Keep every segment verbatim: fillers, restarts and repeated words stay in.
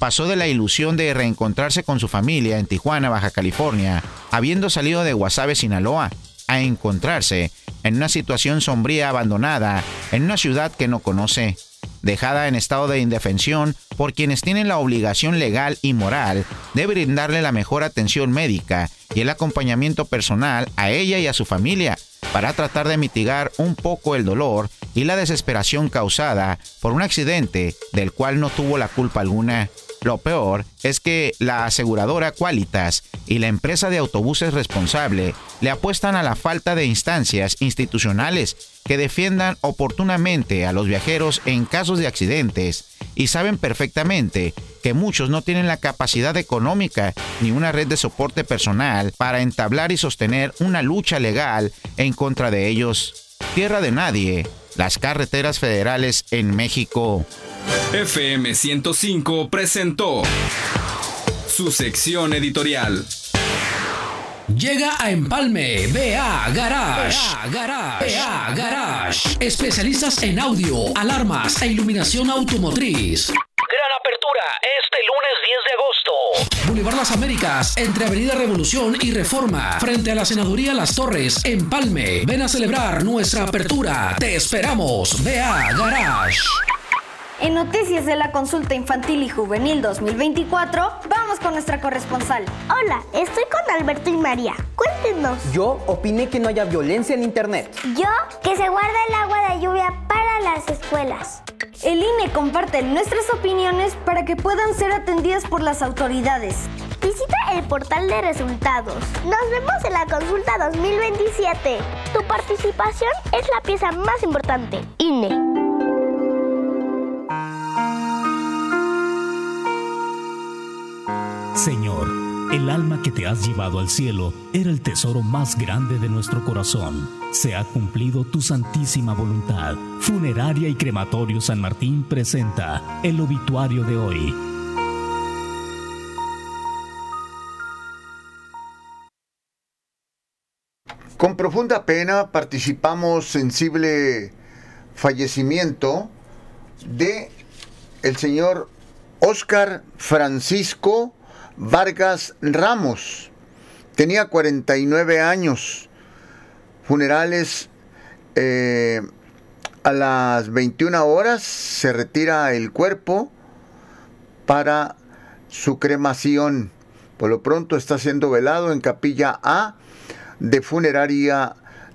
pasó de la ilusión de reencontrarse con su familia en Tijuana, Baja California, habiendo salido de Guasave, Sinaloa, a encontrarse en una situación sombría abandonada en una ciudad que no conoce, dejada en estado de indefensión por quienes tienen la obligación legal y moral de brindarle la mejor atención médica y el acompañamiento personal a ella y a su familia para tratar de mitigar un poco el dolor y la desesperación causada por un accidente del cual no tuvo la culpa alguna. Lo peor es que la aseguradora Qualitas y la empresa de autobuses responsable le apuestan a la falta de instancias institucionales que defiendan oportunamente a los viajeros en casos de accidentes y saben perfectamente que muchos no tienen la capacidad económica ni una red de soporte personal para entablar y sostener una lucha legal en contra de ellos. Tierra de nadie, las carreteras federales en México. F M ciento cinco presentó su sección editorial. Llega a Empalme B A Garage. B A Garage. B A Garage. Especialistas en audio, alarmas e iluminación automotriz. Gran apertura este lunes diez de agosto. Boulevard Las Américas, entre Avenida Revolución y Reforma, frente a la Senaduría Las Torres, Empalme. Ven a celebrar nuestra apertura. Te esperamos. B A Garage. En noticias de la consulta infantil y juvenil dos mil veinticuatro, vamos con nuestra corresponsal. Hola, estoy con Alberto y María. Cuéntenos. Yo opiné que no haya violencia en internet. Yo, que se guarda el agua de lluvia para las escuelas. El I N E comparte nuestras opiniones para que puedan ser atendidas por las autoridades. Visita el portal de resultados. Nos vemos en la consulta dos mil veintisiete. Tu participación es la pieza más importante. I N E. Señor, el alma que te has llevado al cielo era el tesoro más grande de nuestro corazón. Se ha cumplido tu santísima voluntad. Funeraria y Crematorio San Martín presenta el obituario de hoy. Con profunda pena participamos sensible fallecimiento de el señor Óscar Francisco Vargas Ramos. Tenía cuarenta y nueve años. Funerales eh, a las veintiuna horas. Se retira el cuerpo para su cremación. Por lo pronto está siendo velado en Capilla A de Funeraria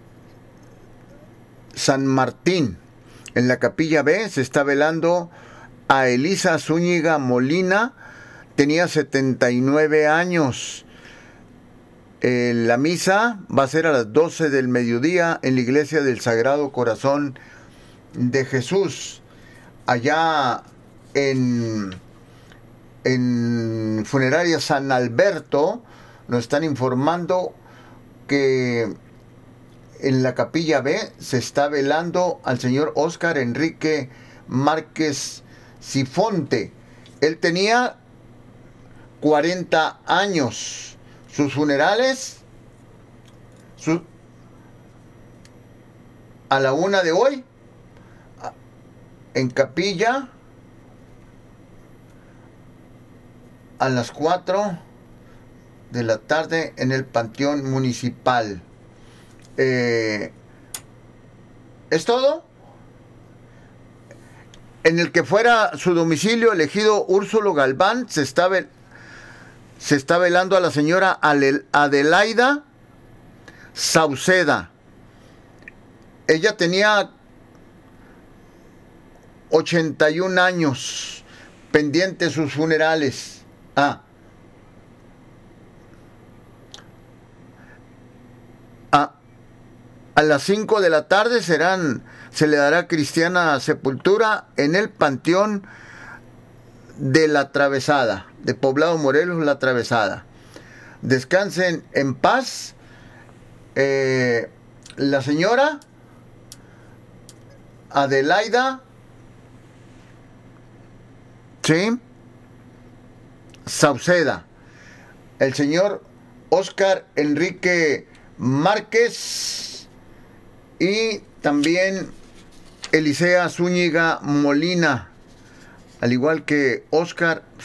San Martín. En la Capilla B se está velando a Elisa Zúñiga Molina. Tenía setenta y nueve años. Eh, la misa va a ser a las doce del mediodía en la iglesia del Sagrado Corazón de Jesús. Allá en, en Funeraria San Alberto nos están informando que en la Capilla B se está velando al señor Óscar Enrique Márquez Sifonte. Él tenía cuarenta años. Sus funerales su, a la una de hoy en Capilla, a las cuatro de la tarde en el Panteón Municipal. Eh, ¿Es todo? En el que fuera su domicilio elegido Úrsulo Galván, se está, vel- se está velando a la señora Adelaida Sauceda. Ella tenía ochenta y un años, pendientes sus funerales. Ah. A, a las cinco de la tarde serán, se le dará cristiana sepultura en el Panteón de la Travesada, de Poblado Morelos, La Travesada. Descansen en paz. Eh, la señora Adelaida, ¿sí?, Sauceda. El señor Óscar Enrique Márquez y también Elisea Zúñiga Molina, al igual que Óscar